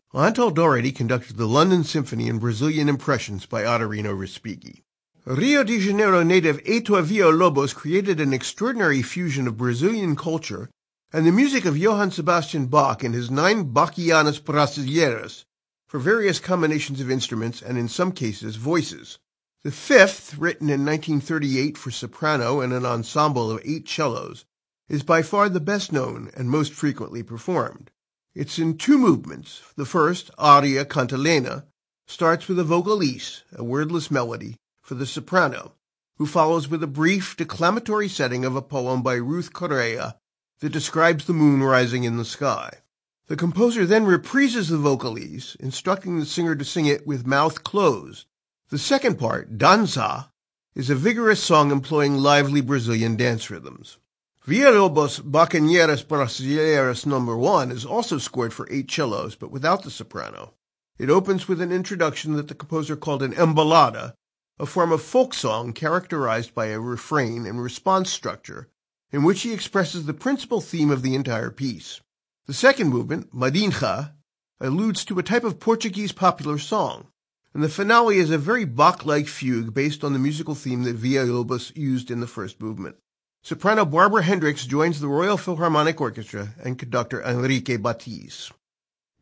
Antal Doherty conducted the London Symphony in Brazilian Impressions by Ottorino Respighi. Rio de Janeiro native Heitor Villa-Lobos created an extraordinary fusion of Brazilian culture and the music of Johann Sebastian Bach in his 9 Bachianas Brasileiras for various combinations of instruments and, in some cases, voices. The fifth, written in 1938 for soprano and an ensemble of 8 cellos, is by far the best known and most frequently performed. It's in 2 movements. The first, Aria Cantilena, starts with a vocalise, a wordless melody, for the soprano, who follows with a brief declamatory setting of a poem by Ruth Correa that describes the moon rising in the sky. The composer then reprises the vocalise, instructing the singer to sing it with mouth closed. The second part, Dança, is a vigorous song employing lively Brazilian dance rhythms. Villa-Lobos' Bachianas Brasileiras No. 1 is also scored for 8 cellos, but without the soprano. It opens with an introduction that the composer called an embolada, a form of folk song characterized by a refrain and response structure, in which he expresses the principal theme of the entire piece. The second movement, Madinha, alludes to a type of Portuguese popular song, and the finale is a very Bach-like fugue based on the musical theme that Villa-Lobos used in the first movement. Soprano Barbara Hendricks joins the Royal Philharmonic Orchestra and conductor Enrique Batiz.